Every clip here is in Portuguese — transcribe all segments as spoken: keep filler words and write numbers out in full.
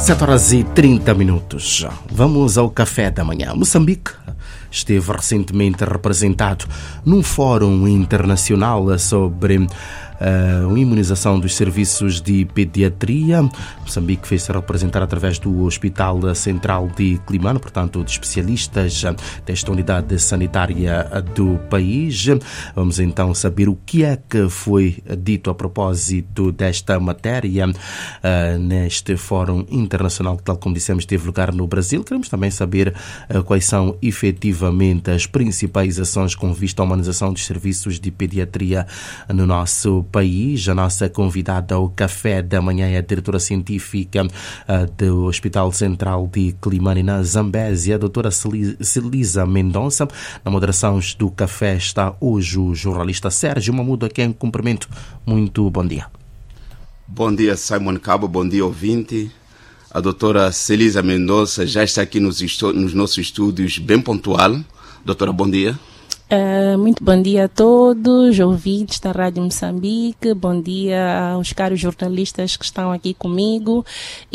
sete horas e trinta minutos. Vamos ao café da manhã. Moçambique esteve recentemente representado num fórum internacional sobre a imunização dos serviços de pediatria. Moçambique fez-se representar através do Hospital Central de Climane, portanto, de especialistas desta unidade sanitária do país. Vamos então saber o que é que foi dito a propósito desta matéria uh, neste Fórum Internacional que, tal como dissemos, teve lugar no Brasil. Queremos também saber uh, quais são efetivamente as principais ações com vista à humanização dos serviços de pediatria no nosso país. A nossa convidada ao café da manhã é a diretora científica uh, do Hospital Central de Climane, na Zambésia, a doutora Celisa Mendonça. Na moderação do café está hoje o jornalista Sérgio Mamudo, a quem cumprimento. Muito bom dia. Bom dia, Simon Cabo, bom dia, ouvinte. A doutora Celisa Mendonça já está aqui nos, nos nossos estúdios, bem pontual. Doutora, bom dia. Uh, muito bom dia a todos, ouvintes da Rádio Moçambique, bom dia aos caros jornalistas que estão aqui comigo,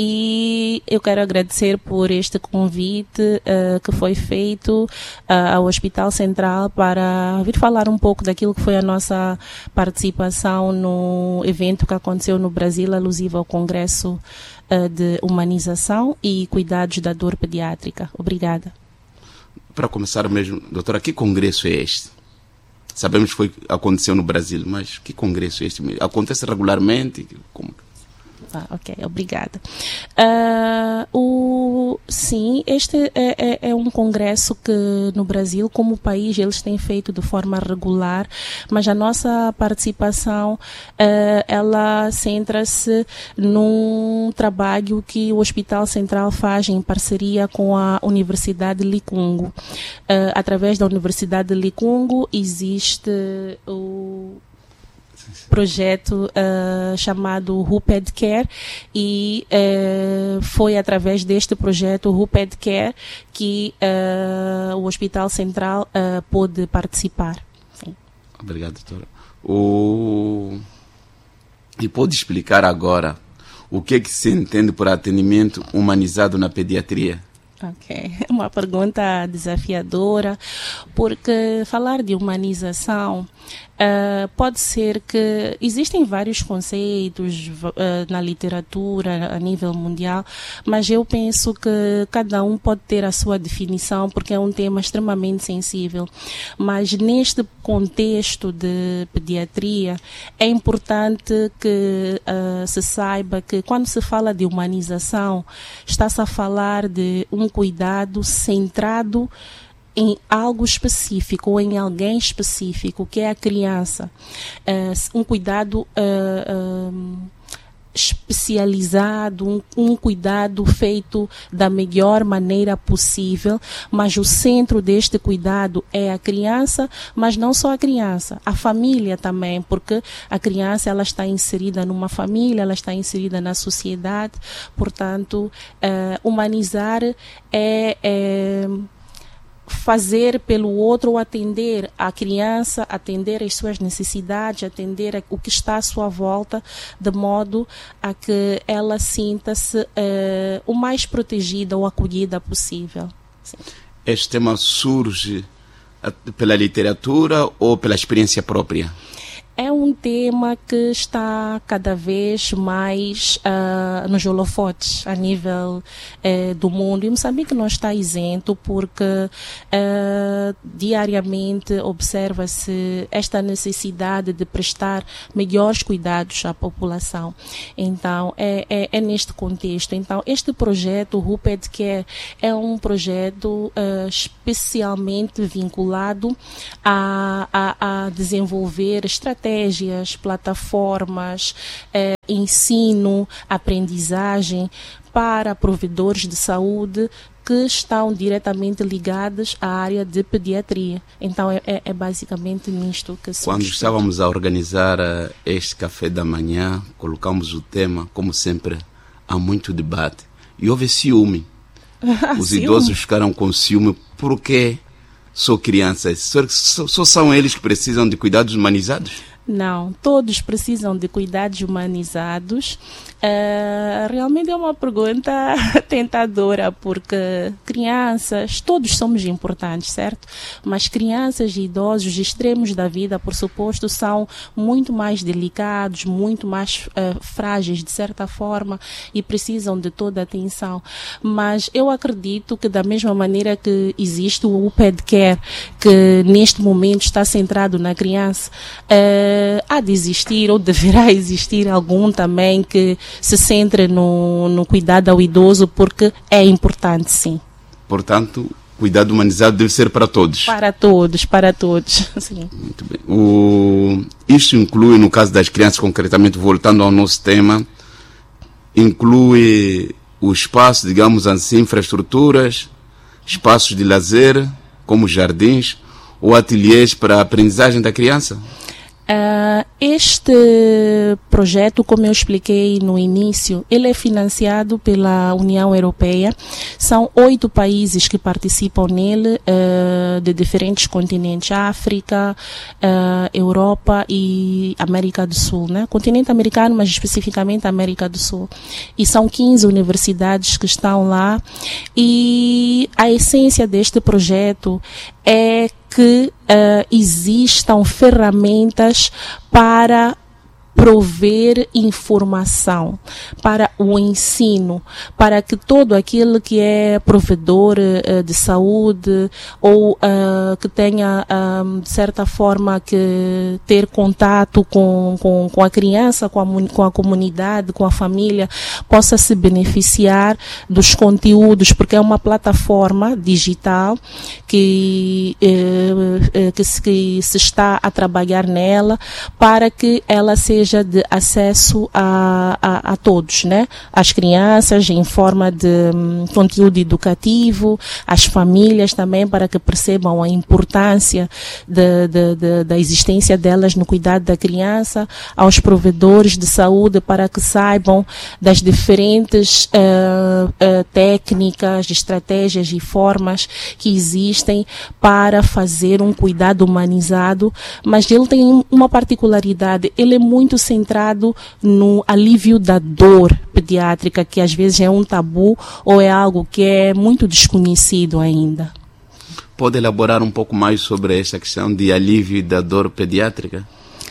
e eu quero agradecer por este convite uh, que foi feito uh, ao Hospital Central para vir falar um pouco daquilo que foi a nossa participação no evento que aconteceu no Brasil, alusivo ao Congresso uh, de Humanização e Cuidados da Dor Pediátrica. Obrigada. Para começar mesmo, doutora, que congresso é este? Sabemos que foi, aconteceu no Brasil, mas que congresso é este? Acontece regularmente? Como? Ah, ok, obrigada. Uh, o, sim, este é, é, é um congresso que no Brasil, como país, eles têm feito de forma regular, mas a nossa participação, uh, ela centra-se num trabalho que o Hospital Central faz em parceria com a Universidade de Licungo. Uh, através da Universidade de Licungo existe o projeto uh, chamado RUPEDCare, e uh, foi através deste projeto RUPEDCare que uh, o Hospital Central uh, pôde participar. Sim. Obrigado, doutora. O... E pode explicar agora o que é que se entende por atendimento humanizado na pediatria? Ok, uma pergunta desafiadora, porque falar de humanização uh, pode ser que existem vários conceitos uh, na literatura a nível mundial, mas eu penso que cada um pode ter a sua definição, porque é um tema extremamente sensível. Mas neste contexto de pediatria é importante que uh, se saiba que quando se fala de humanização, está-se a falar de um cuidado centrado em algo específico ou em alguém específico, que é a criança. Uh, um cuidado uh, uh, especializado, um, um cuidado feito da melhor maneira possível, mas o centro deste cuidado é a criança, mas não só a criança, a família também, porque a criança, ela está inserida numa família, ela está inserida na sociedade, portanto, uh, humanizar é, é fazer pelo outro, atender a criança, atender às suas necessidades, atender o que está à sua volta, de modo a que ela sinta-se uh, o mais protegida ou acolhida possível. Sim. Este tema surge pela literatura ou pela experiência própria? É um tema que está cada vez mais uh, nos holofotes a nível uh, do mundo. E Moçambique não está isento, porque uh, diariamente observa-se esta necessidade de prestar melhores cuidados à população. Então, é, é, é neste contexto. Então, este projeto, o RUPEDCare, é um projeto uh, especialmente vinculado a, a, a desenvolver estratégias, plataformas, eh, ensino, aprendizagem para provedores de saúde que estão diretamente ligados à área de pediatria. Então, é, é basicamente nisto que se... Quando estávamos a organizar uh, este café da manhã, colocamos o tema, como sempre, há muito debate. E houve ciúme. Os ciúme. Idosos ficaram com ciúme porque só crianças, só, só, só são eles que precisam de cuidados humanizados? Não, todos precisam de cuidados humanizados. Uh, realmente é uma pergunta tentadora, porque crianças, todos somos importantes, certo? Mas crianças e idosos, extremos da vida, por suposto, são muito mais delicados, muito mais uh, frágeis, de certa forma, e precisam de toda a atenção. Mas eu acredito que, da mesma maneira que existe o U P E D Care, que neste momento está centrado na criança, uh, há de existir ou deverá existir algum também que se centre no, no cuidado ao idoso, porque é importante, sim. Portanto, cuidado humanizado deve ser para todos. Para todos, para todos, sim. Muito bem. O, isto inclui, no caso das crianças, concretamente, voltando ao nosso tema, inclui o espaço, digamos assim, infraestruturas, espaços de lazer, como jardins, ou ateliês para a aprendizagem da criança? Uh, este projeto, como eu expliquei no início, ele é financiado pela União Europeia. São oito países que participam nele, uh, de diferentes continentes: África, uh, Europa e América do Sul, né? Continente americano, mas especificamente América do Sul. E são quinze universidades que estão lá. E a essência deste projeto é que uh, existam ferramentas para prover informação, para o ensino, para que todo aquele que é provedor uh, de saúde ou uh, que tenha, um, de certa forma, que ter contato com, com, com a criança, com a, com a comunidade, com a família, possa se beneficiar dos conteúdos, porque é uma plataforma digital que, uh, uh, que, se, que se está a trabalhar nela para que ela seja de acesso a, a, a todos, né? As crianças em forma de um, conteúdo educativo, as famílias também, para que percebam a importância de, de, de, da existência delas no cuidado da criança, aos provedores de saúde, para que saibam das diferentes uh, uh, técnicas, estratégias e formas que existem para fazer um cuidado humanizado. Mas ele tem uma particularidade: ele é muito centrado no alívio da dor pediátrica, que às vezes é um tabu ou é algo que é muito desconhecido ainda. Pode elaborar um pouco mais sobre essa questão de alívio da dor pediátrica?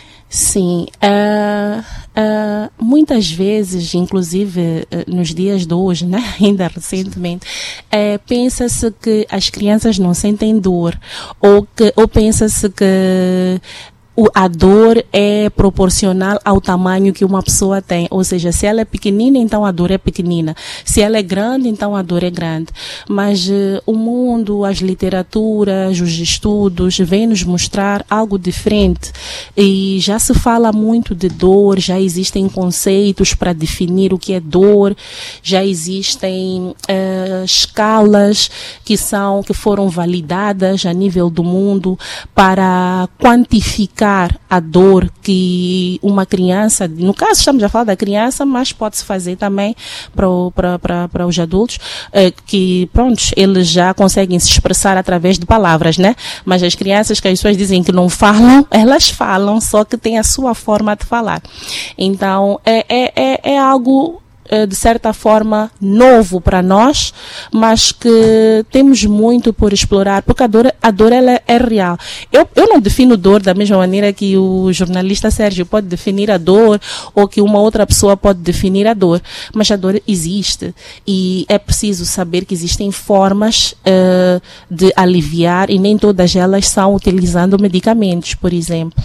Sim, uh, uh, muitas vezes, inclusive uh, nos dias de hoje, né, ainda recentemente, uh, pensa-se que as crianças não sentem dor, ou, que, ou pensa-se que a dor é proporcional ao tamanho que uma pessoa tem. Ou seja, se ela é pequenina, então a dor é pequenina. Se ela é grande, então a dor é grande. Mas uh, o mundo, as literaturas, os estudos vêm nos mostrar algo diferente. E já se fala muito de dor, já existem conceitos para definir o que é dor, já existem uh, escalas que são, que foram validadas a nível do mundo para quantificar a dor que uma criança, no caso estamos a falar da criança, mas pode-se fazer também para, o, para, para, para os adultos, eh, que pronto, eles já conseguem se expressar através de palavras, né? Mas as crianças que as pessoas dizem que não falam, elas falam, só que tem a sua forma de falar. Então, é, é, é, é algo de certa forma novo para nós, mas que temos muito por explorar, porque a dor, a dor ela é real. Eu, eu não defino dor da mesma maneira que o jornalista Sérgio pode definir a dor, ou que uma outra pessoa pode definir a dor, mas a dor existe e é preciso saber que existem formas uh, de aliviar, e nem todas elas são utilizando medicamentos, por exemplo.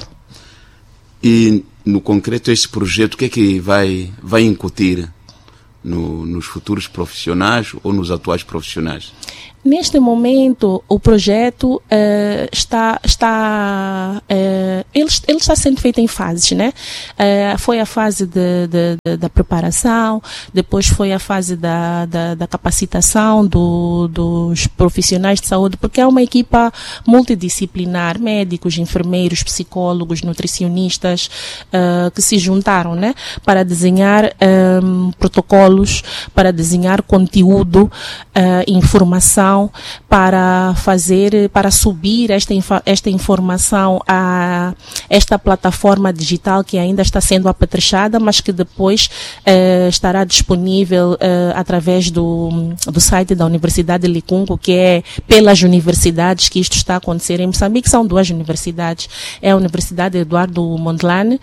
E no concreto este projeto, o que é que vai, vai incutir No, nos futuros profissionais ou nos atuais profissionais? Neste momento, o projeto uh, está, está, uh, ele, ele está sendo feito em fases, né? Uh, foi a fase de, de, de, da preparação, depois foi a fase da, da, da capacitação do, dos profissionais de saúde, porque é uma equipa multidisciplinar, médicos, enfermeiros, psicólogos, nutricionistas, uh, que se juntaram, né? Para desenhar um, protocolos, para desenhar conteúdo, uh, informação, ação para fazer, para subir esta, esta informação a esta plataforma digital que ainda está sendo apetrechada, mas que depois uh, estará disponível uh, através do, do site da Universidade de Licungo, que é pelas universidades que isto está a acontecer. Em Moçambique são duas universidades, é a Universidade Eduardo Mondlane,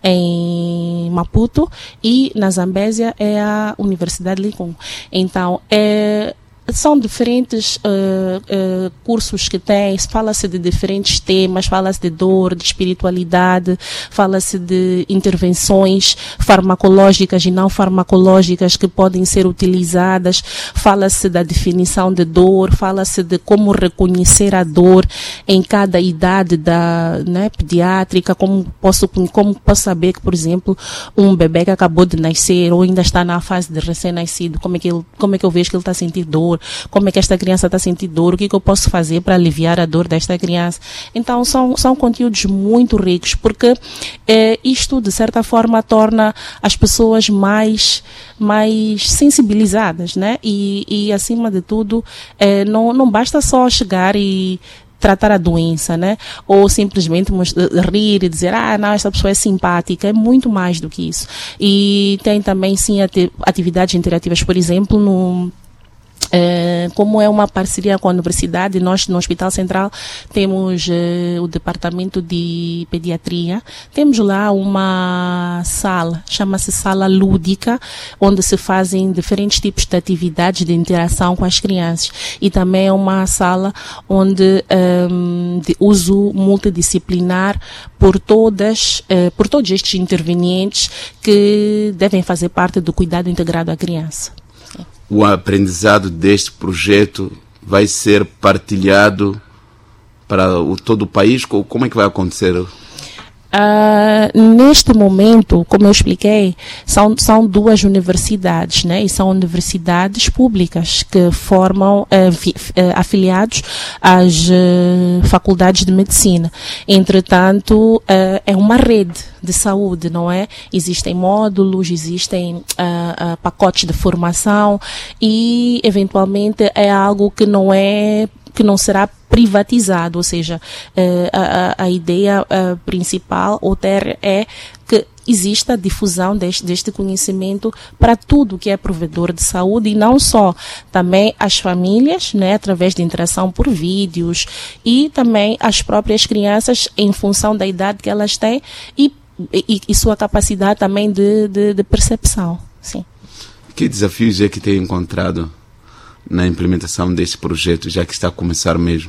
em Maputo, e na Zambésia é a Universidade de Licungo. Então, é... são diferentes uh, uh, cursos que tem, fala-se de diferentes temas, fala-se de dor, de espiritualidade, fala-se de intervenções farmacológicas e não farmacológicas que podem ser utilizadas, fala-se da definição de dor, fala-se de como reconhecer a dor em cada idade da, né, pediátrica, como posso, como posso saber que, por exemplo, um bebê que acabou de nascer ou ainda está na fase de recém-nascido, como é que ele, como é que eu vejo que ele está a sentir dor, como é que esta criança está sentindo dor, o que, que eu posso fazer para aliviar a dor desta criança. Então, são, são conteúdos muito ricos, porque eh, isto, de certa forma, torna as pessoas mais, mais sensibilizadas, né? E, e acima de tudo, eh, não, não basta só chegar e tratar a doença, né? Ou simplesmente rir e dizer, ah, não, esta pessoa é simpática. É muito mais do que isso. E tem também, sim, atividades interativas, por exemplo, no... Uh, como é uma parceria com a universidade, nós no Hospital Central temos uh, o departamento de pediatria, temos lá uma sala, chama-se sala lúdica, onde se fazem diferentes tipos de atividades de interação com as crianças, e também é uma sala onde um, de uso multidisciplinar por todas, uh, por todos estes intervenientes que devem fazer parte do cuidado integrado à criança. O aprendizado deste projeto vai ser partilhado para o, todo o país? Como é que vai acontecer? Uh, neste momento, como eu expliquei, são, são duas universidades, né? E são universidades públicas que formam uh, fi, uh, afiliados às uh, faculdades de medicina. Entretanto, uh, é uma rede de saúde, não é? Existem módulos, existem uh, uh, pacotes de formação e, eventualmente, é algo que não é que não será privatizado, ou seja, a, a, a ideia a principal ou ter é que exista a difusão deste, deste conhecimento para tudo que é provedor de saúde e não só, também as famílias, né, através de interação por vídeos e também as próprias crianças em função da idade que elas têm e, e, e sua capacidade também de, de, de percepção. Sim. Que desafios é que tem encontrado na implementação deste projeto, já que está a começar mesmo?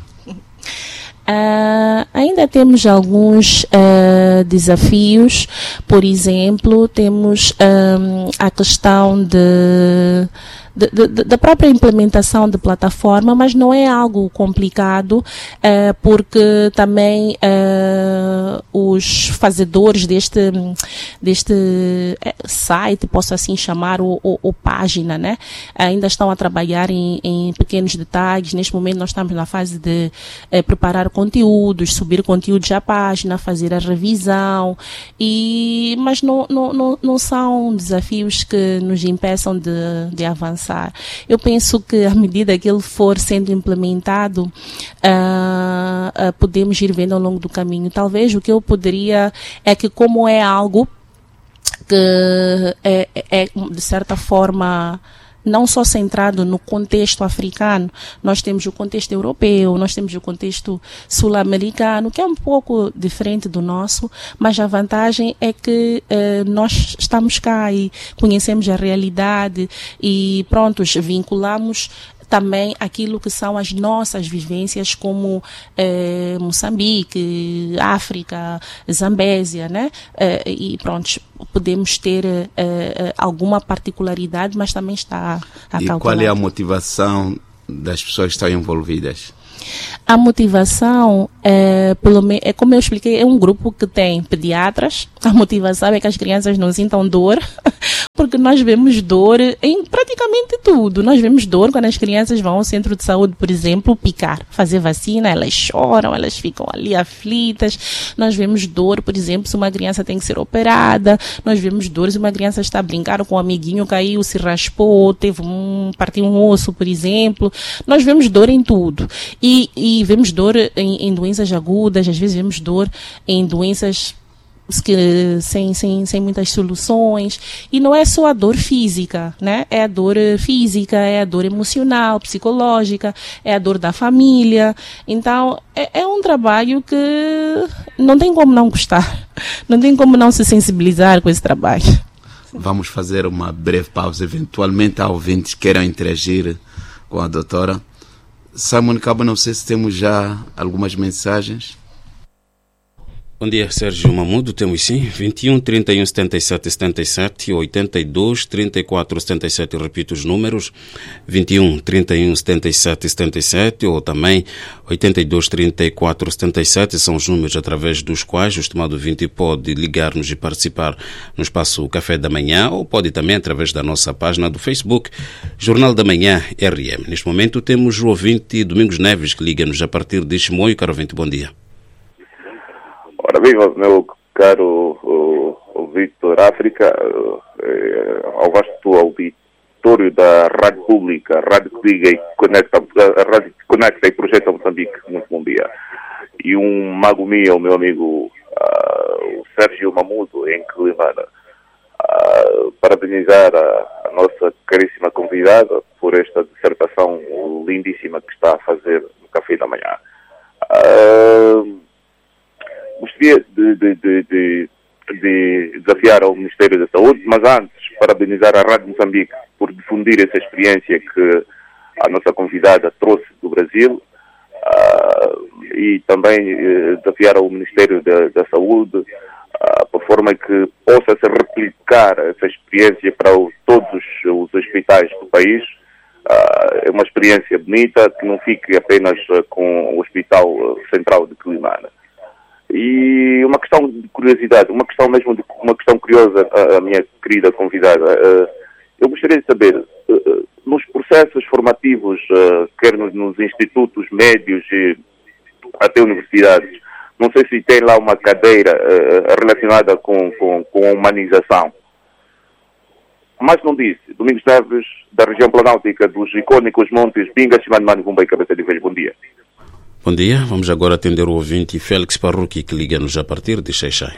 Uh, ainda temos alguns uh, desafios. Por exemplo, temos um, a questão de De, de, da própria implementação de plataforma, mas não é algo complicado, uh, porque também uh, os fazedores deste, deste site, posso assim chamar, ou, ou, ou página, né, ainda estão a trabalhar em, em pequenos detalhes. Neste momento nós estamos na fase de uh, preparar conteúdos, subir conteúdos à página, fazer a revisão, e, mas não, não, não, não são desafios que nos impeçam de, de avançar. Eu penso que à medida que ele for sendo implementado, uh, uh, podemos ir vendo ao longo do caminho. Talvez o que eu poderia é que, como é algo que é, é de certa forma não só centrado no contexto africano, nós temos o contexto europeu, nós temos o contexto sul-americano, que é um pouco diferente do nosso, mas a vantagem é que eh, nós estamos cá e conhecemos a realidade e, prontos, vinculamos também aquilo que são as nossas vivências como eh, Moçambique, África, Zambésia, né? Eh, e pronto, podemos ter eh, alguma particularidade, mas também está a E calcular. Qual é a motivação das pessoas que estão envolvidas? A motivação, é, pelo menos, é como eu expliquei, é um grupo que tem pediatras. A motivação é que as crianças não sintam dor, porque nós vemos dor em praticamente tudo. Nós vemos dor quando as crianças vão ao centro de saúde, por exemplo, picar, fazer vacina, elas choram, elas ficam ali aflitas. Nós vemos dor, por exemplo, se uma criança tem que ser operada. Nós vemos dor se uma criança está a brincar com um amiguinho, caiu, se raspou, teve um, partiu um osso, por exemplo. Nós vemos dor em tudo. E, e vemos dor em, em doenças agudas, às vezes vemos dor em doenças que, sem, sem, sem muitas soluções. E não é só a dor física, né? É a dor física, é a dor emocional, psicológica, é a dor da família. Então, é, é um trabalho que não tem como não gostar, não tem como não se sensibilizar com esse trabalho. Vamos fazer uma breve pausa, eventualmente há ouvintes que queiram interagir com a doutora. Simon Cabo, não sei se temos já algumas mensagens. Bom dia, Sérgio Mamudo. Temos sim, vinte e um, trinta e um, setenta e sete, setenta e sete, oitenta e dois, trinta e quatro, setenta e sete. Repito os números, vinte e um, trinta e um, setenta e sete, setenta e sete ou também oitenta e dois, trinta e quatro, setenta e sete. São os números através dos quais o estimado ouvinte pode ligar-nos e participar no espaço Café da Manhã, ou pode também através da nossa página do Facebook, Jornal da Manhã R M. Neste momento temos o ouvinte Domingos Neves, que liga-nos a partir de Chimoio. Caro ouvinte, bom dia. Ora, viva, meu caro o, o Vítor África, eh, ao vasto auditório da Rádio Pública, a Rádio que liga e conecta, a Rádio que conecta e projeta Moçambique, muito bom dia. E um mago meu, meu amigo uh, o Sérgio Mamudo, em Quelimane, uh, parabenizar a, a nossa caríssima convidada por esta dissertação lindíssima que está a fazer no Café da Manhã. Uh, Gostaria de, de, de, de, de desafiar ao Ministério da Saúde, mas antes parabenizar a Rádio Moçambique por difundir essa experiência que a nossa convidada trouxe do Brasil, uh, e também uh, desafiar ao Ministério da, da Saúde uh, por forma que possa-se replicar essa experiência para o, todos os hospitais do país. Uh, é uma experiência bonita que não fique apenas uh, com o Hospital Central de Quelimane. E uma questão de curiosidade, uma questão mesmo, de, uma questão curiosa, a, a minha querida convidada. Uh, eu gostaria de saber, uh, nos processos formativos, uh, quer nos, nos institutos médios e até universidades, não sei se tem lá uma cadeira uh, relacionada com, com, com a humanização. Mas não disse, Domingos Neves, da região planáltica dos icônicos montes Binga, Chimano, Vumba e Cabeça de Velho. Bom dia. Bom dia, vamos agora atender o ouvinte Félix Parruqui, que liga-nos a partir de Xai-Xai.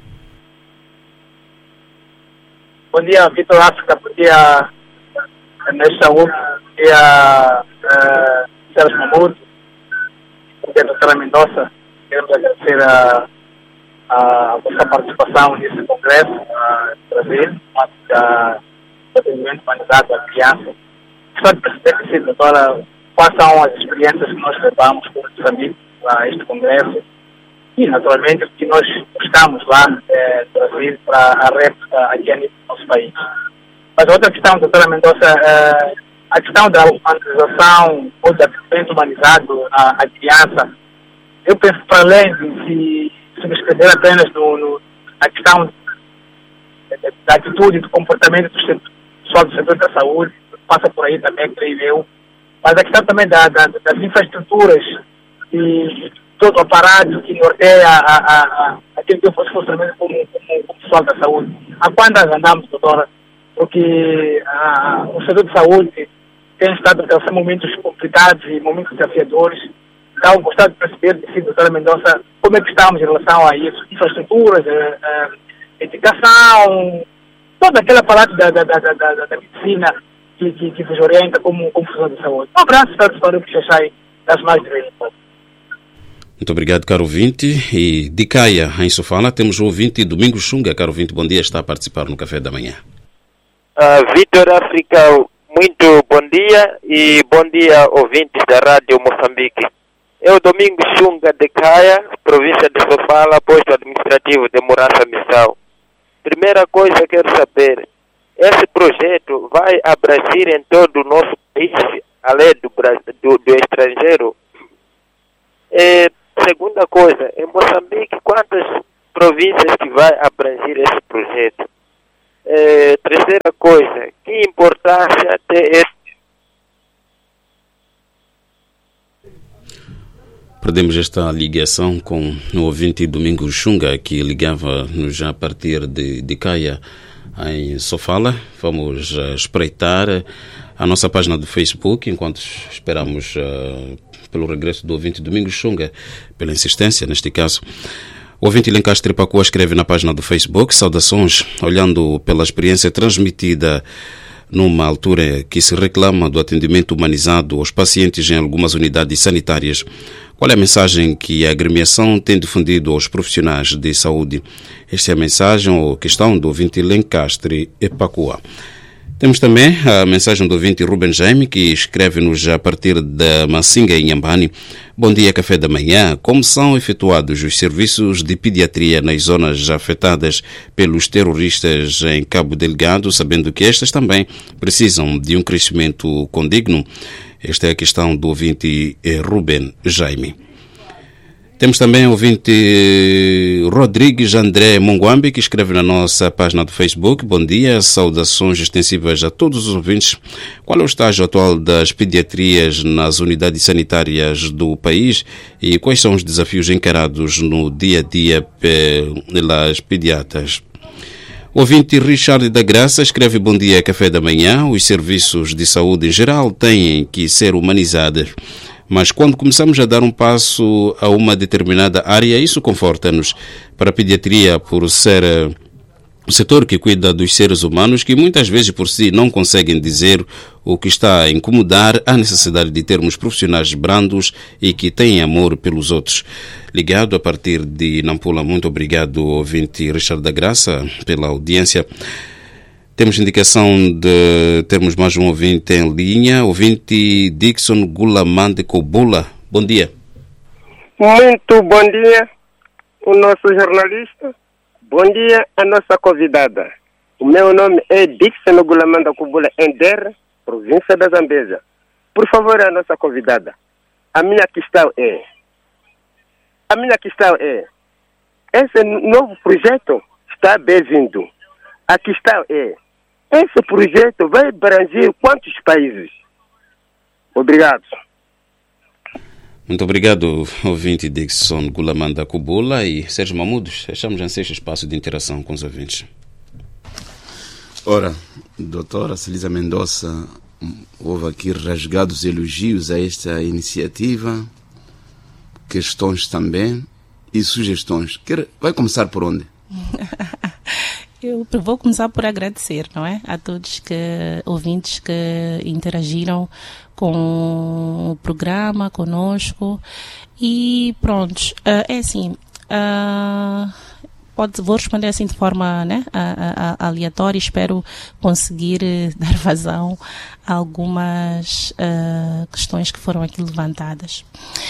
Bom dia, Vítor África, bom dia, Neste Saúde, bom dia, uh, Sérgio Mamudo, bom dia, doutora Mendonça. Queremos agradecer a, a vossa participação nesse congresso, uh, no Brasil, do atendimento humanizado à criança. Gostaria de perceber se, doutora, quais são as experiências que nós levamos como Moçambique a este congresso e, naturalmente, o que nós buscamos lá eh, no Brasil para a réplica aqui a nível do nosso país. Mas outra questão, doutora Mendonça, eh, a questão da humanização ou do atendimento humanizado à, à criança, eu penso que, para além de se subscrever apenas no, no, na questão da atitude e do comportamento do pessoal do setor da saúde, passa por aí também, creio eu, mas a questão também da, da, das infraestruturas e todo o aparato que norteia a, a, a, aquilo que fosse funcionamento como, como, como pessoal da saúde. Há quantas andamos, doutora? Porque a, o setor de saúde tem estado a atravessar momentos complicados e momentos desafiadores. Então, gostaria de perceber, de si, doutora Mendonça, como é que estamos em relação a isso? Infraestruturas, a, a educação, todo aquele aparato da, da, da, da, da medicina que, que, que vos orienta como, como função de saúde. Um abraço para o senhor que sai das mais de vez. Muito obrigado, caro ouvinte. E de Caia, em Sofala, temos o ouvinte Domingos Xunga. Caro ouvinte, bom dia, está a participar no Café da Manhã. Uh, Vítor África, muito bom dia e bom dia, ouvintes da Rádio Moçambique. Eu, Domingos Xunga, de Caia, província de Sofala, posto administrativo de Morança-Missão. Primeira coisa, quero saber, esse projeto vai abranger em todo o nosso país, além do, do, do estrangeiro, É, segunda coisa, em Moçambique, quantas províncias que vai abranger esse projeto? É, terceira coisa, que importância tem esse... Perdemos esta ligação com o ouvinte Domingos Xunga, que ligava-nos já a partir de, de Caia, em Sofala. Vamos uh, espreitar a nossa página do Facebook, enquanto esperamos uh, pelo regresso do ouvinte Domingos Xunga, pela insistência, neste caso. O ouvinte Lencastre Pacua escreve na página do Facebook: saudações, olhando pela experiência transmitida numa altura que se reclama do atendimento humanizado aos pacientes em algumas unidades sanitárias. Qual é a mensagem que a agremiação tem difundido aos profissionais de saúde? Esta é a mensagem ou questão do ouvinte Lencastre Pacua. Temos também a mensagem do ouvinte Ruben Jaime, que escreve-nos a partir da Massinga, em Nhambane. Bom dia, café da manhã. Como são efetuados os serviços de pediatria nas zonas afetadas pelos terroristas em Cabo Delgado, sabendo que estas também precisam de um crescimento condigno? Esta é a questão do ouvinte Ruben Jaime. Temos também o ouvinte Rodrigues André Monguambi, que escreve na nossa página do Facebook: bom dia, saudações extensivas a todos os ouvintes. Qual é o estágio atual das pediatrias nas unidades sanitárias do país e quais são os desafios encarados no dia a dia pelas pediatras? O ouvinte Richard da Graça escreve: bom dia, café da manhã. Os serviços de saúde em geral têm que ser humanizados, mas quando começamos a dar um passo a uma determinada área, isso conforta-nos. Para a pediatria, por ser o setor que cuida dos seres humanos, que muitas vezes por si não conseguem dizer o que está a incomodar, há necessidade de termos profissionais brandos e que têm amor pelos outros. Ligado a partir de Nampula, muito obrigado, ouvinte Richard da Graça, pela audiência. Temos indicação de termos mais um ouvinte em linha, ouvinte Dixon Gulaman de Cobula. Bom dia. Muito bom dia, o nosso jornalista. Bom dia, a nossa convidada. O meu nome é Dixon Gulaman de Cobula, Ender, província da Zambésia. Por favor, a nossa convidada. A minha questão é, a minha questão é, esse novo projeto está bem-vindo. A questão é, esse projeto vai abranger quantos países? Obrigado. Muito obrigado, ouvinte Dixon Gulamanda Cubula e Sérgio Mamudos. Estamos em sexto espaço de interação com os ouvintes. Ora, doutora Celisa Mendonça, houve aqui rasgados elogios a esta iniciativa, questões também e sugestões. Quer, vai começar por onde? Eu vou começar por agradecer, não é? A todos que ouvintes que interagiram com o programa, conosco. E pronto, é assim, uh, pode, vou responder assim de forma, né, a, a, a aleatória. Espero conseguir dar vazão a algumas uh, questões que foram aqui levantadas.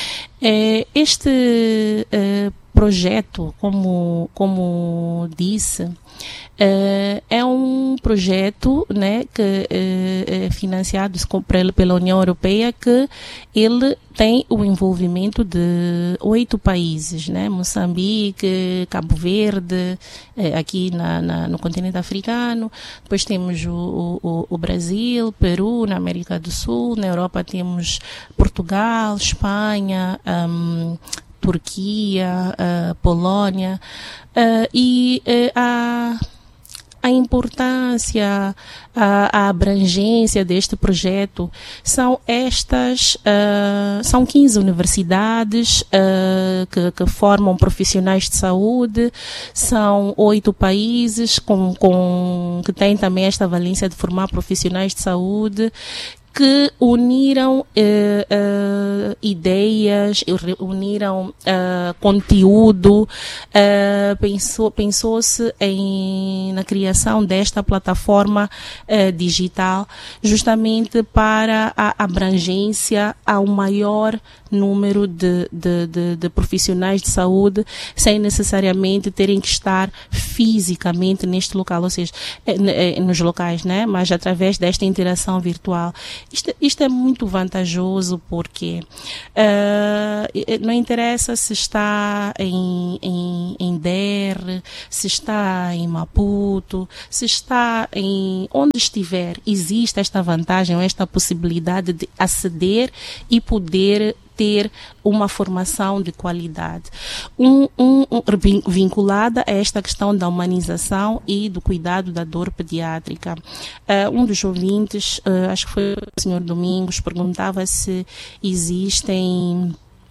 Este uh, projeto, como, como disse, Uh, é um projeto, né, que uh, é financiado pela União Europeia, que ele tem o envolvimento de oito países, né, Moçambique, Cabo Verde, uh, aqui na, na, no continente africano. Depois temos o, o, o Brasil, Peru, na América do Sul. Na Europa temos Portugal, Espanha, um, Turquia, uh, Polônia, uh, e uh, a A importância, a, a abrangência deste projeto são estas, uh, são quinze universidades uh, que, que formam profissionais de saúde, são oito países com, com, que têm também esta valência de formar profissionais de saúde, que uniram uh, uh, ideias, uniram uh, conteúdo, uh, pensou, pensou-se em, na criação desta plataforma uh, digital, justamente para a abrangência ao maior número de, de, de, de profissionais de saúde, sem necessariamente terem que estar fisicamente neste local, ou seja, nos locais, né? Mas através desta interação virtual. Isto, isto é muito vantajoso porque uh, não interessa se está em, em, em D E R, se está em Maputo, se está em onde estiver, existe esta vantagem, esta possibilidade de aceder e poder ter uma formação de qualidade. Um, um, um, vinculada a esta questão da humanização e do cuidado da dor pediátrica. Uh, um dos ouvintes, uh, acho que foi o senhor Domingos, perguntava se existem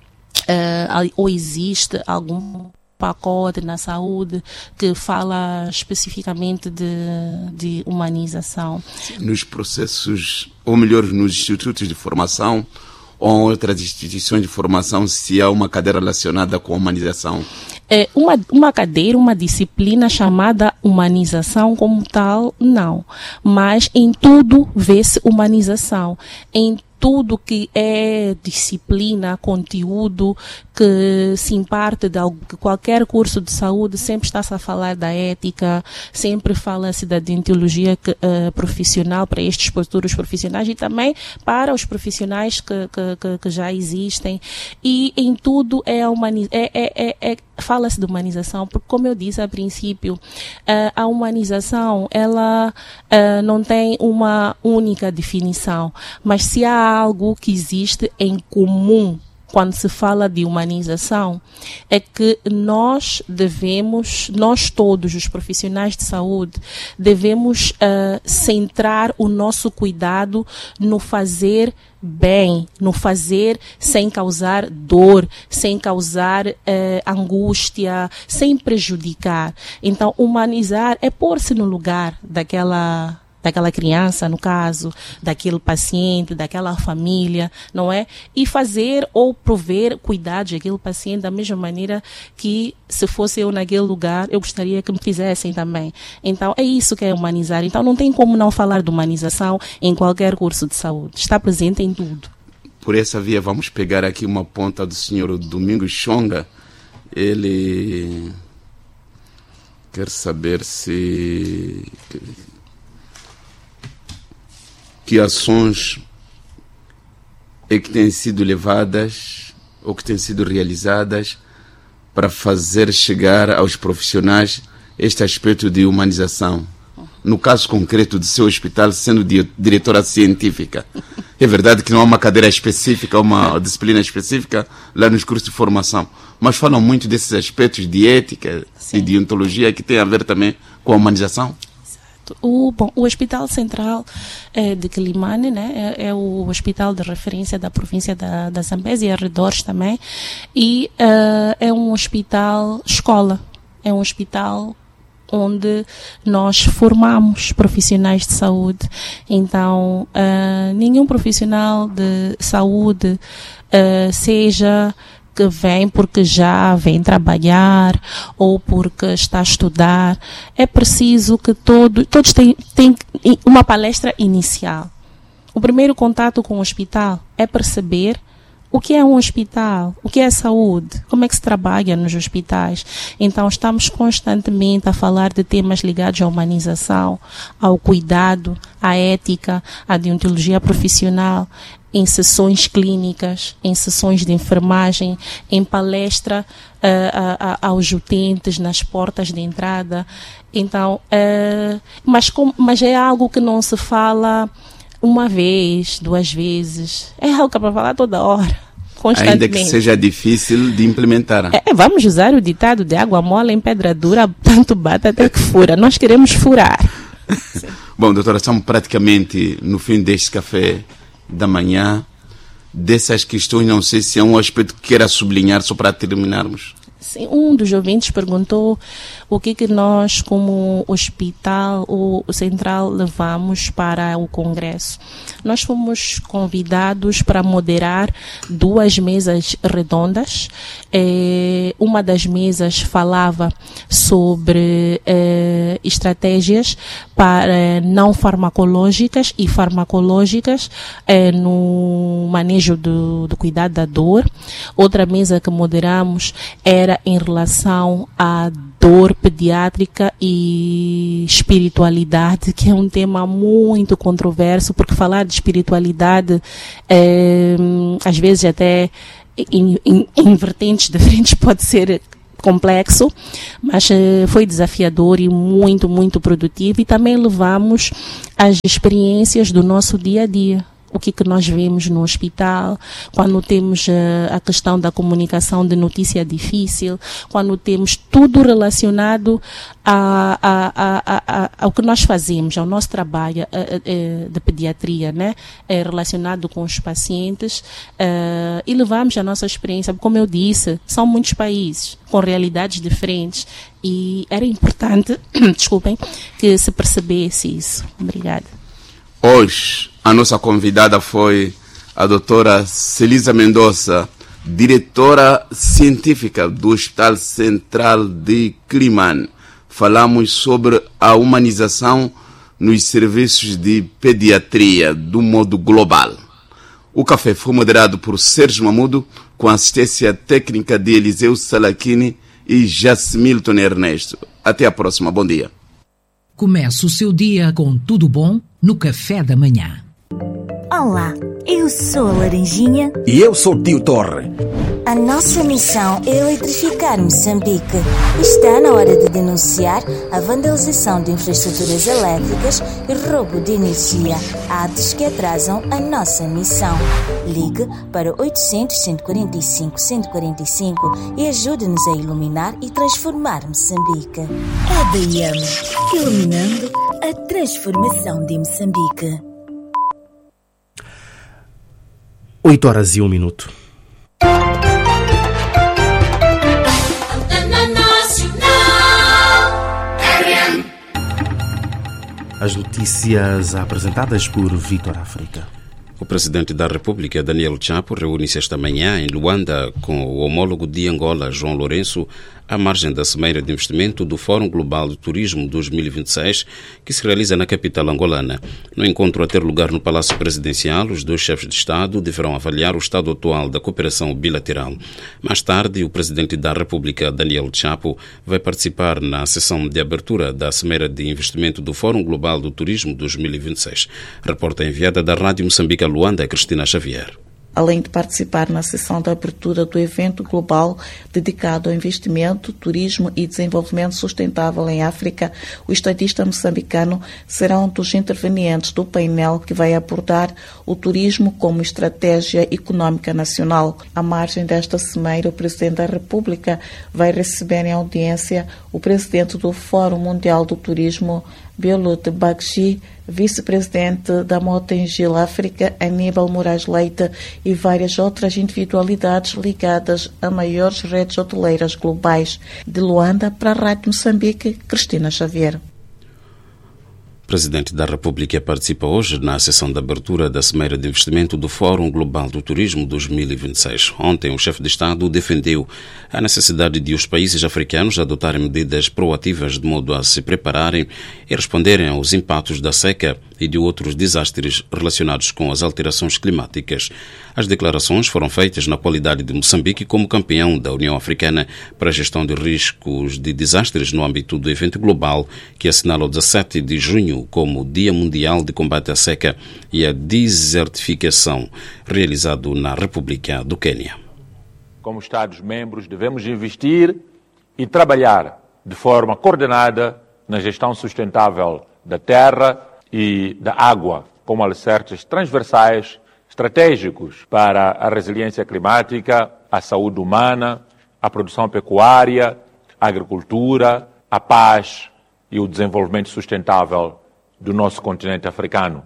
uh, ou existe algum pacote na saúde que fala especificamente de, de humanização. Nos processos, ou melhor, nos institutos de formação, ou outras instituições de formação, se há uma cadeira relacionada com a humanização? É uma, uma cadeira, uma disciplina chamada humanização como tal, não. Mas em tudo vê-se humanização. Em tudo que é disciplina, conteúdo que se imparte de algo, que qualquer curso de saúde sempre está-se a falar da ética, sempre fala-se da deontologia que, uh, profissional para estes futuros profissionais e também para os profissionais que, que, que, que já existem. E em tudo é, humaniz- é, é, é, é fala-se de humanização, porque como eu disse a princípio, uh, a humanização ela uh, não tem uma única definição, mas se há algo que existe em comum quando se fala de humanização, é que nós devemos, nós todos os profissionais de saúde, devemos uh, centrar o nosso cuidado no fazer bem, no fazer sem causar dor, sem causar uh, angústia, sem prejudicar. Então, humanizar é pôr-se no lugar daquela daquela criança, no caso, daquele paciente, daquela família, não é? E fazer ou prover cuidados àquele paciente da mesma maneira que, se fosse eu naquele lugar, eu gostaria que me fizessem também. Então, é isso que é humanizar. Então, não tem como não falar de humanização em qualquer curso de saúde. Está presente em tudo. Por essa via, vamos pegar aqui uma ponta do senhor Domingos Chonga. Ele quer saber se... que ações é que têm sido levadas ou que têm sido realizadas para fazer chegar aos profissionais este aspecto de humanização. No caso concreto do seu hospital, sendo diretora científica, é verdade que não há uma cadeira específica, uma disciplina específica lá nos cursos de formação, mas falam muito desses aspectos de ética Sim. e de deontologia que tem a ver também com a humanização. O, bom, o Hospital Central eh, de Quelimane, né, é, é o hospital de referência da província da, da Zambésia e arredores também, e uh, é um hospital escola, é um hospital onde nós formamos profissionais de saúde. Então, uh, nenhum profissional de saúde, uh, seja que vem porque já vem trabalhar ou porque está a estudar, é preciso que todo, todos tenham, tenham uma palestra inicial. O primeiro contato com o hospital é perceber o que é um hospital, o que é saúde, como é que se trabalha nos hospitais. Então, estamos constantemente a falar de temas ligados à humanização, ao cuidado, à ética, à deontologia profissional, em sessões clínicas, em sessões de enfermagem, em palestra uh, a, a, aos utentes, nas portas de entrada. Então, uh, mas, com, mas é algo que não se fala uma vez, duas vezes. É algo que é para falar toda hora, constantemente. Ainda que seja difícil de implementar. É, vamos usar o ditado de água mole em pedra dura, tanto bate até que fura. Nós queremos furar. Bom, doutora, estamos praticamente no fim deste café da manhã. Dessas questões, não sei se é um aspecto que queira sublinhar só para terminarmos. Sim, um dos ouvintes perguntou o que que nós, como hospital ou central, levamos para o congresso. Nós fomos convidados para moderar duas mesas redondas. Eh, uma das mesas falava sobre eh, estratégias para não farmacológicas e farmacológicas eh, no manejo do, do cuidado da dor. Outra mesa que moderamos era em relação à dor pediátrica e espiritualidade, que é um tema muito controverso, porque falar de espiritualidade, é, às vezes até em, em, em vertentes diferentes pode ser complexo, mas uh, foi desafiador e muito, muito produtivo, e também levamos as experiências do nosso dia a dia. O que, que nós vemos no hospital, quando temos uh, a questão da comunicação de notícia difícil, quando temos tudo relacionado a, a, a, a, ao que nós fazemos, ao nosso trabalho uh, uh, de pediatria, né? Uh, relacionado com os pacientes, uh, e levamos a nossa experiência. Como eu disse, são muitos países com realidades diferentes, e era importante, desculpem, que se percebesse isso. Obrigada. Hoje, a nossa convidada foi a doutora Celisa Mendonça, diretora científica do Hospital Central de Quelimane. Falamos sobre a humanização nos serviços de pediatria do modo global. O café foi moderado por Sérgio Mamudo, com assistência técnica de Eliseu Salakini e Jasmilton Ernesto. Até a próxima. Bom dia. Comece o seu dia com tudo bom no café da manhã. Olá, eu sou a Laranjinha. E eu sou o Tio Torre. A nossa missão é eletrificar Moçambique. Está na hora de denunciar a vandalização de infraestruturas elétricas e roubo de energia, atos que atrasam a nossa missão. Ligue para oitocentos, cento e quarenta e cinco, cento e quarenta e cinco e ajude-nos a iluminar e transformar Moçambique. A D I M, iluminando a transformação de Moçambique. oito horas e um minuto. As notícias apresentadas por Vitor África. O presidente da República, Daniel Chapo, reúne-se esta manhã em Luanda com o homólogo de Angola, João Lourenço, à margem da Cimeira de Investimento do Fórum Global de Turismo dois mil e vinte e seis, que se realiza na capital angolana. No encontro a ter lugar no Palácio Presidencial, os dois chefes de Estado deverão avaliar o estado atual da cooperação bilateral. Mais tarde, o presidente da República, Daniel Chapo, vai participar na sessão de abertura da Cimeira de Investimento do Fórum Global do Turismo dois mil e vinte e seis. Reporta enviada da Rádio Moçambique a Luanda, Cristina Xavier. Além de participar na sessão de abertura do evento global dedicado ao investimento, turismo e desenvolvimento sustentável em África, o estadista moçambicano será um dos intervenientes do painel que vai abordar o turismo como estratégia económica nacional. À margem desta cimeira, o Presidente da República vai receber em audiência o Presidente do Fórum Mundial do Turismo, Biolute Baggi, vice-presidente da Motengil África, Aníbal Moraes Leite, e várias outras individualidades ligadas a maiores redes hoteleiras globais. De Luanda, para a Rádio Moçambique, Cristina Xavier. O Presidente da República participa hoje na sessão de abertura da Cimeira de Investimento do Fórum Global do Turismo dois mil e vinte e seis. Ontem, o chefe de Estado defendeu a necessidade de os países africanos adotarem medidas proativas de modo a se prepararem e responderem aos impactos da seca e de outros desastres relacionados com as alterações climáticas. As declarações foram feitas na qualidade de Moçambique como campeão da União Africana para a gestão de riscos de desastres no âmbito do evento global que assinala o dezassete de junho como Dia Mundial de Combate à Seca e à Desertificação, realizado na República do Quênia. Como Estados-membros, devemos investir e trabalhar de forma coordenada na gestão sustentável da terra e da água, como alicerces transversais estratégicos para a resiliência climática, a saúde humana, a produção pecuária, a agricultura, a paz e o desenvolvimento sustentável do nosso continente africano.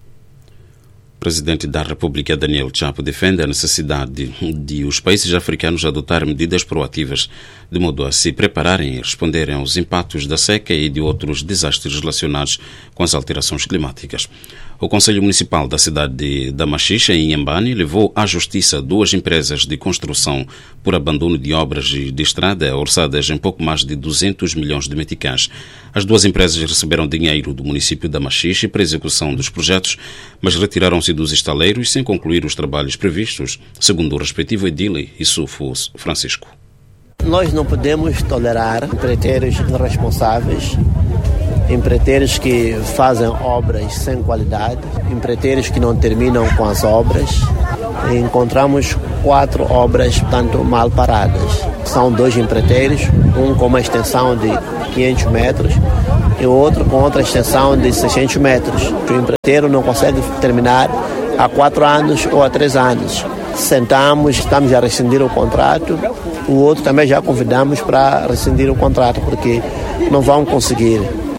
O Presidente da República, Daniel Chapo, defende a necessidade de, de os países africanos adotarem medidas proativas de modo a se prepararem e responderem aos impactos da seca e de outros desastres relacionados com as alterações climáticas. O Conselho Municipal da cidade de Damaxixe, em Inhambane, levou à justiça duas empresas de construção por abandono de obras de estrada orçadas em pouco mais de duzentos milhões de meticais. As duas empresas receberam dinheiro do município de Damaxixe para a execução dos projetos, mas retiraram-se dos estaleiros sem concluir os trabalhos previstos, segundo o respectivo edile Issoufo Francisco. Nós não podemos tolerar empreiteiros irresponsáveis, empreiteiros que fazem obras sem qualidade, empreiteiros que não terminam com as obras. Encontramos quatro obras, portanto, mal paradas. São dois empreiteiros, um com uma extensão de quinhentos metros e o outro com outra extensão de seiscentos metros. O empreiteiro não consegue terminar há quatro anos ou há três anos. Sentamos, estamos a rescindir o contrato, o outro também já convidamos para rescindir o contrato, porque não vão conseguir.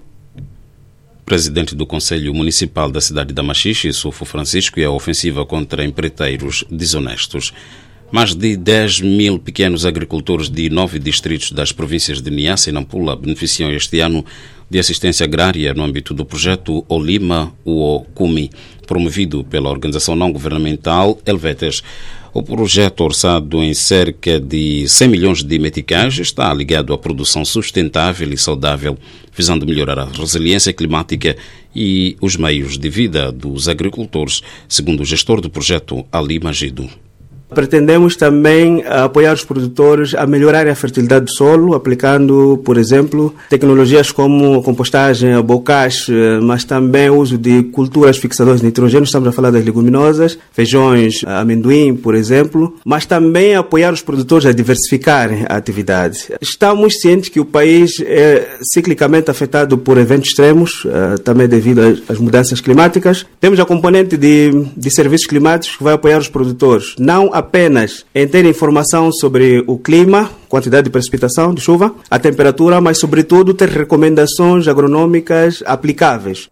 Presidente do Conselho Municipal da cidade da Machixe, Sufo Francisco, e a ofensiva contra empreiteiros desonestos. Mais de dez mil pequenos agricultores de nove distritos das províncias de Niassa e Nampula beneficiam este ano de assistência agrária no âmbito do projeto Olima Uokumi, promovido pela organização não-governamental Helvetes. O projeto, orçado em cerca de cem milhões de meticais, está ligado à produção sustentável e saudável, visando melhorar a resiliência climática e os meios de vida dos agricultores, segundo o gestor do projeto, Ali Magido. Pretendemos também apoiar os produtores a melhorar a fertilidade do solo, aplicando, por exemplo, tecnologias como compostagem, bocage, mas também o uso de culturas fixadoras de nitrogênio. Estamos a falar das leguminosas, feijões, amendoim, por exemplo, mas também apoiar os produtores a diversificarem a atividade. Estamos cientes que o país é ciclicamente afetado por eventos extremos, também devido às mudanças climáticas. Temos a componente de, de serviços climáticos que vai apoiar os produtores, não a apenas em ter informação sobre o clima, quantidade de precipitação, de chuva, a temperatura, mas sobretudo ter recomendações agronômicas aplicáveis.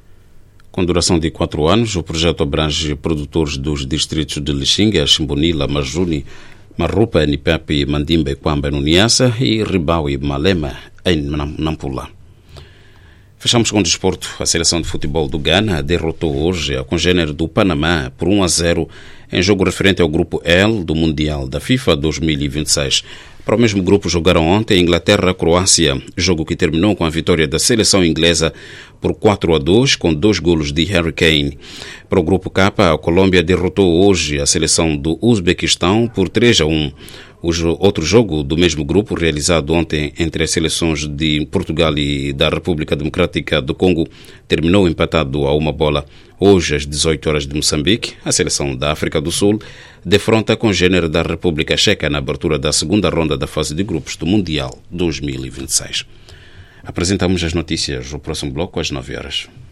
Com duração de quatro anos, o projeto abrange produtores dos distritos de Lixinga, Chimbonila, Majuni, Marrupa, Nipepe, Mandimba e Quamba no Niassa e Ribau e Malema em Nampula. Fechamos com o desporto. A seleção de futebol do Ghana derrotou hoje a congênere do Panamá por um a zero em jogo referente ao grupo L do Mundial da FIFA dois mil e vinte e seis. Para o mesmo grupo jogaram ontem Inglaterra-Croácia, jogo que terminou com a vitória da seleção inglesa por quatro a dois, com dois golos de Harry Kane. Para o grupo K, a Colômbia derrotou hoje a seleção do Uzbequistão por três a um. O outro jogo do mesmo grupo, realizado ontem entre as seleções de Portugal e da República Democrática do Congo, terminou empatado a uma bola. Hoje, às dezoito horas de Moçambique, a seleção da África do Sul defronta a congênere da República Checa na abertura da segunda ronda da fase de grupos do Mundial dois mil e vinte e seis. Apresentamos as notícias no próximo bloco às nove horas.